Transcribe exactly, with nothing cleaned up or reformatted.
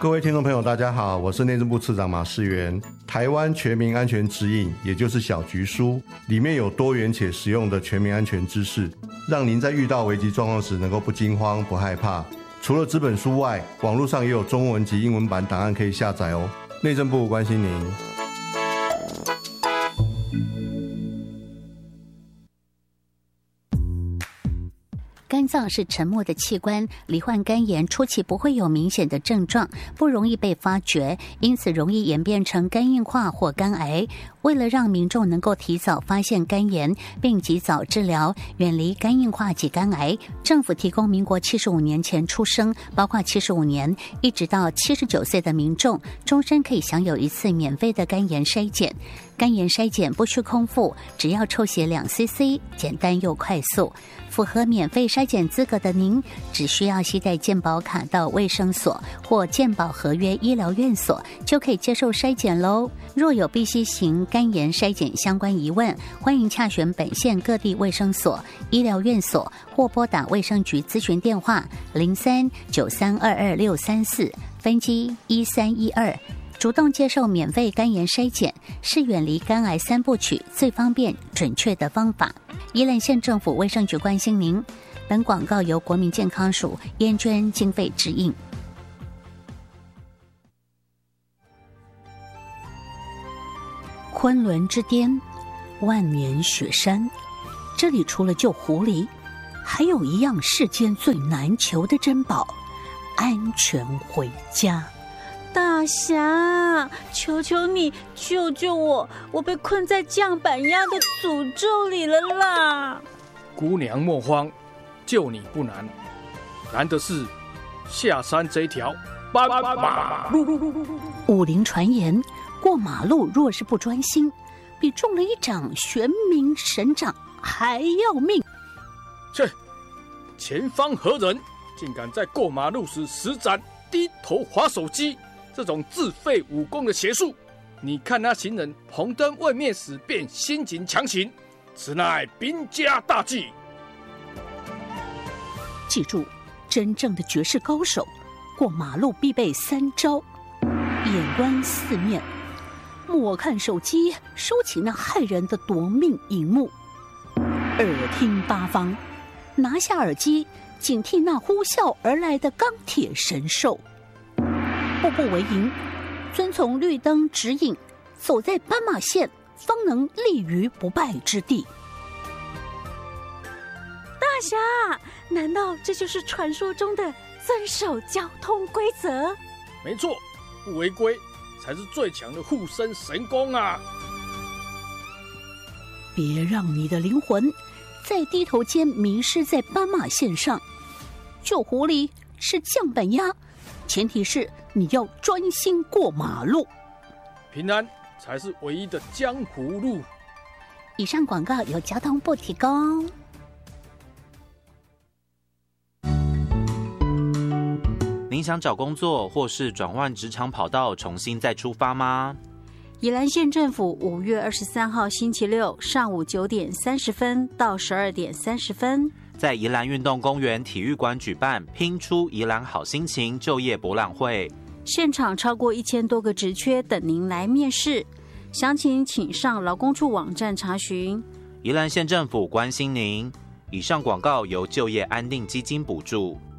各位听众朋友大家好，我是内政部次长马世元。台湾全民安全指引，也就是小局书，里面有多元且实用的全民安全知识，让您在遇到危急状况时能够不惊慌不害怕。除了纸本书外，网络上也有中文及英文版档案可以下载哦。内政部关心您。 肝脏是沉默的器官，罹患肝炎初期不会有明显的症状，不容易被发觉，因此容易演变成肝硬化或肝癌。为了让民众能够提早发现肝炎并及早治疗，远离肝硬化及肝癌，政府提供民国七十五年前出生，包括七十五年一直到七十九岁的民众，终身可以享有一次免费的肝炎筛检。肝炎筛检不需空腹，只要抽血两 C C， 简单又快速。符合免费筛检资格的您，只需要携带健保卡到卫生所或健保合约医疗院所，就可以接受筛检喽。若有必须行肝炎筛检相关疑问，欢迎洽询本县各地卫生所、医疗院所，或拨打卫生局咨询电话零三九三二二六三四，分机一三一二。主动接受免费肝炎筛检是远离肝癌三部曲最方便准确的方法。宜兰县政府卫生局关心您。本广告由国民健康署烟捐经费支应。昆仑之巅，万年雪山，这里除了救狐狸，还有一样世间最难求的珍宝——安全回家。 大侠，求求你救救我，我被困在降板鸭的诅咒里了啦！ 姑娘莫慌，救你不难，难的是下山这条斑马路。 武林传言，过马路若是不专心，比中了一掌玄冥神掌还要命。 切，前方何人竟敢在过马路时施展低头滑手机这种自废武功的邪术？你看那行人红灯未灭时便心急强行，此乃兵家大忌。 记住，真正的绝世高手过马路必备三招：眼观四面，莫看手机收起那害人的夺命荧幕；耳听八方，拿下耳机警惕那呼啸而来的钢铁神兽。步步为营，遵从绿灯指引，走在斑马线，方能立于不败之地。 大侠，难道这就是传说中的遵守交通规则？ 没错，不违规才是最强的护身神功啊！ 别让你的灵魂在低头间迷失在斑马线上。救狐狸是降板鸭，前提是你要专心过马路， 平安才是唯一的江湖路。 以上广告由交通部提供。 您想找工作或是转换职场跑道重新再出发吗？ 宜兰县政府五月二十三号星期六上午九点三十分到十二点三十分， 在宜兰运动公园体育馆举办拼出宜兰好心情就业博览会， 现场超过一千多个职缺等您来面试，详情请上劳工处网站查询。 宜兰县政府关心您。以上广告由就业安定基金补助。